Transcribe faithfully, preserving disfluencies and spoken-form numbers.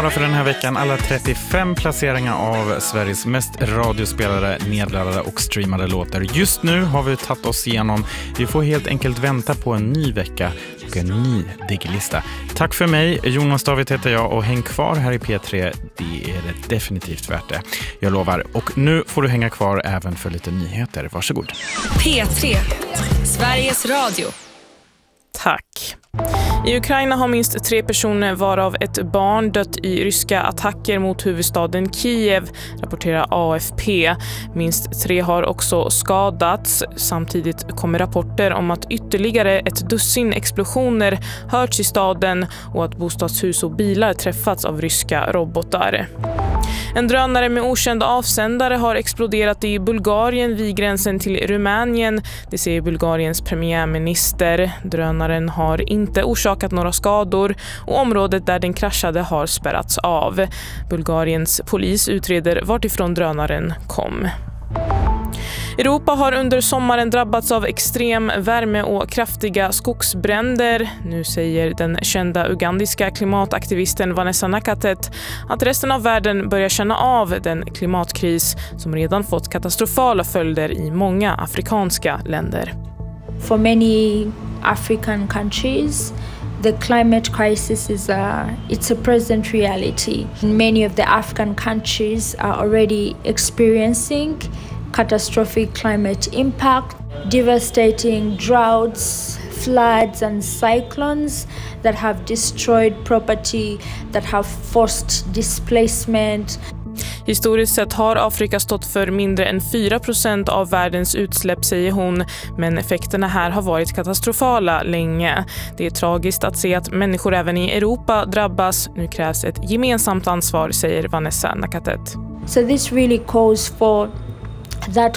klara för den här veckan alla trettiofem placeringar av Sveriges mest radiospelare, nedladdade och streamade låtar. Just nu har vi tagit oss igenom. Vi får helt enkelt vänta på en ny vecka och en ny digglista. Tack för mig, Jonas David heter jag och häng kvar här i P tre. Det är det definitivt värt det. Jag lovar. Och nu får du hänga kvar även för lite nyheter. Varsågod. P tre, Sveriges Radio. Tack. I Ukraina har minst tre personer varav ett barn dött i ryska attacker mot huvudstaden Kiev, rapporterar A F P. Minst tre har också skadats. Samtidigt kommer rapporter om att ytterligare ett dussin explosioner hörts i staden och att bostadshus och bilar träffats av ryska robotar. En drönare med okänd avsändare har exploderat i Bulgarien vid gränsen till Rumänien. Det säger Bulgariens premiärminister. Drönaren har inte orsakat några skador och området där den kraschade har spärrats av. Bulgariens polis utreder vartifrån drönaren kom. Europa har under sommaren drabbats av extrem värme och kraftiga skogsbränder. Nu säger den kända ugandiska klimataktivisten Vanessa Nakatet att resten av världen börjar känna av den klimatkris som redan fått katastrofala följder i många afrikanska länder. For many African countries, the climate crisis is a, it's a present reality. Many of the African countries are already experiencing catastrophic climate impact, devastating droughts, floods and cyclones that have destroyed property, that have forced displacement. Historiskt sett har Afrika stått för mindre än fyra procent av världens utsläpp, säger hon, men effekterna här har varit katastrofala länge. Det är tragiskt att se att människor även i Europa drabbas. Nu krävs ett gemensamt ansvar, säger Vanessa Nakatet. So this really calls for that